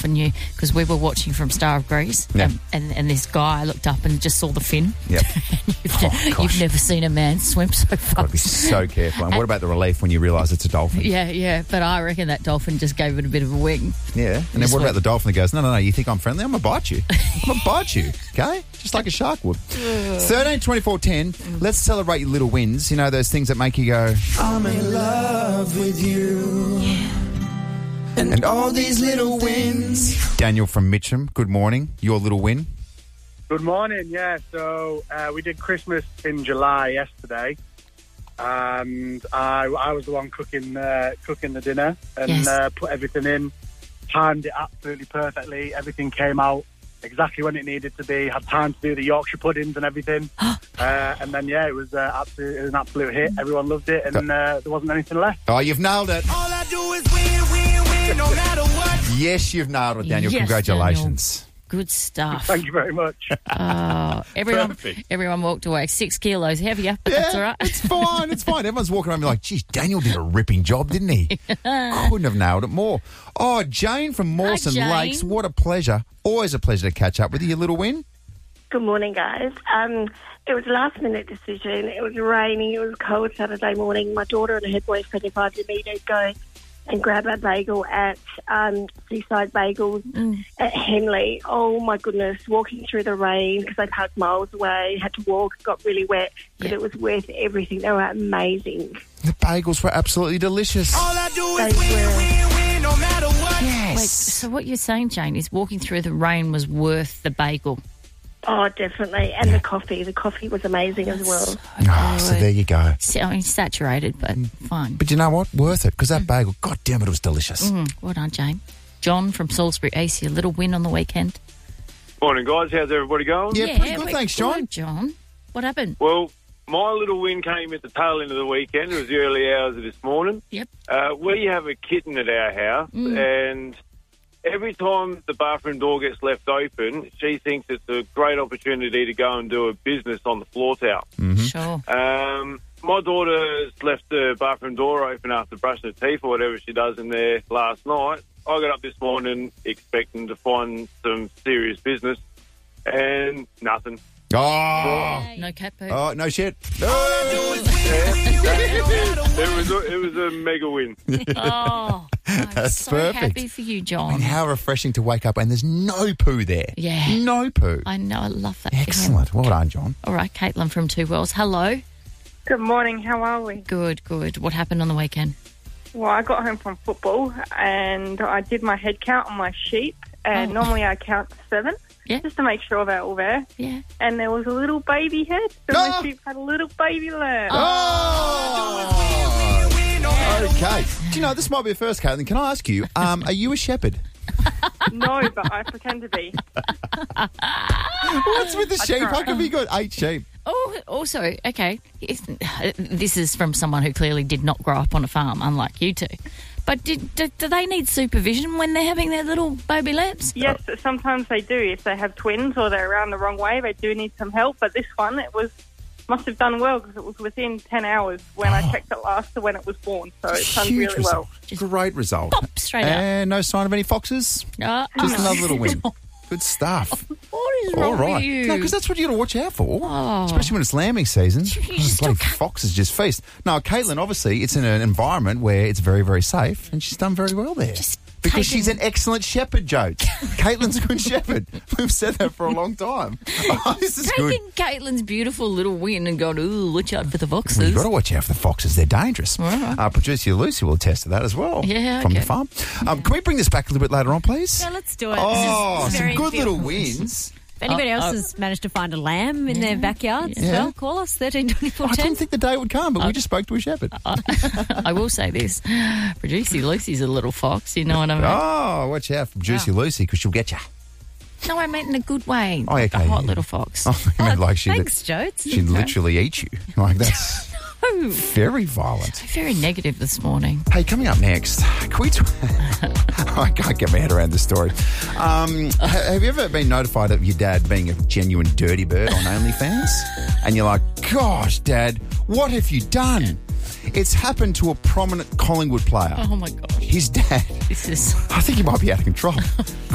dolphin you, because we were watching from Star of Greece, and this guy looked up and just saw the fin. Yep. You've never seen a man swim so fast. Got to be so careful. And what about the relief when you realise it's a dolphin? Yeah, but I reckon that dolphin just gave it a bit of a wing. Yeah, and then what about the dolphin that goes, no, you think I'm friendly? I'm going to bite you. I'm going to bite you, okay? Just like a shark would. 13, 24, 10. Let's celebrate your little wins. You know, those things that make you go, I'm in love with you. Yeah. And all these little wins. Daniel from Mitcham, good morning. Your little win? Good morning, yeah. So we did Christmas in July yesterday, and I was the one cooking the dinner and put everything in, timed it absolutely perfectly. Everything came out exactly when it needed to be. Had time to do the Yorkshire puddings and everything, and then it was an absolute hit. Everyone loved it, and there wasn't anything left. Oh, you've nailed it. All I do is win, no matter what. Yes, you've nailed it, Daniel. Yes, congratulations. Daniel. Good stuff. Thank you very much. Everyone walked away 6 kilos heavier, but that's all right. It's fine. Everyone's walking around like, geez, Daniel did a ripping job, didn't he? Couldn't have nailed it more. Oh, Jane from Mawson Jane. Lakes, what a pleasure. Always a pleasure to catch up with you, your little win. Good morning, guys. It was a last-minute decision. It was raining. It was cold Saturday morning. My daughter and her boyfriend invited me to go and grab a bagel at Seaside Bagels at Henley. Oh, my goodness, walking through the rain because I parked miles away, had to walk, got really wet, but it was worth everything. They were amazing. The bagels were absolutely delicious. All I do is win, no matter what. Yes. Wait, so what you're saying, Jane, is walking through the rain was worth the bagel? Oh, definitely. And the coffee. The coffee was amazing as well. So there you go. I mean, saturated, but fine. But you know what? Worth it, because that bagel, God damn it was delicious. Well done, Jane. John from Salisbury East, your little win on the weekend. Morning, guys. How's everybody going? Yeah, pretty good, we're thanks, John. good, John. What happened? Well, my little win came at the tail end of the weekend. It was the early hours of this morning. Yep. We have a kitten at our house, and every time the bathroom door gets left open, she thinks it's a great opportunity to go and do a business on the floor towel. Sure. My daughter's left the bathroom door open after brushing her teeth or whatever she does in there last night. I got up this morning expecting to find some serious business, and nothing. Oh, No cat poo. oh no shit. It was a mega win. Oh, I'm That's so perfect. happy for you, John. And how refreshing to wake up and there's no poo there. Yeah. No poo. I know, I love that. Excellent. Well done, John. All right, Caitlin from Two Wells. Hello. Good morning, how are we? Good. What happened on the weekend? Well, I got home from football and I did my head count on my sheep, and normally I count 7, just to make sure they're all there. Yeah. And there was a little baby head, so my sheep had a little baby lamb. Okay. Do you know, this might be a first, Caitlin. Can I ask you, are you a shepherd? No, but I pretend to be. What's with the sheep? How come you got 8 sheep? Oh, also, okay, this is from someone who clearly did not grow up on a farm, unlike you two. But do they need supervision when they're having their little baby lambs? Yes, sometimes they do. If they have twins or they're around the wrong way, they do need some help. But this one, must have done well because it was within 10 hours when I checked it last to when it was born. So it's done Huge really result. well. Great result. Pop, straight up. And no sign of any foxes? No. Just another little win. Good stuff. What is All wrong right. with you? No, because that's what you got to watch out for. Oh. Especially when it's lambing season. just Bloody don't- foxes just feast. No, Caitlin, obviously, it's in an environment where it's very, very safe, and she's done very well there. Because she's an excellent shepherd, Joe. Caitlin's a good shepherd. We've said that for a long time. Oh, this is good. Taking Caitlin's beautiful little win and going, ooh, watch out for the foxes. Well, you've got to watch out for the foxes. They're dangerous. Right. Producer Lucy will attest to that as well. Yeah, From okay. the farm. Can we bring this back a little bit later on, please? Yeah, let's do it. Oh, This is some very good little feel- wins. If anybody else has managed to find a lamb in their backyards, well, call us 13 24 I 10. didn't think the day would come, but we just spoke to a shepherd. I will say this. Producer Lucy's a little fox, you know what I mean? Oh, watch out for Juicy Lucy, because she'll get you. No, I meant in a good way. Oh, Like a okay, hot yeah. little fox. Oh, you meant like Thanks, Jodes. she'd literally eat you. Like, that's Oh, very violent. very negative this morning. Hey, coming up next, can we I can't get my head around this story. Have you ever been notified of your dad being a genuine dirty bird on OnlyFans? And you're like, gosh, Dad, what have you done? It's happened to a prominent Collingwood player. Oh, my gosh. His dad, This is... I think he might be out of control.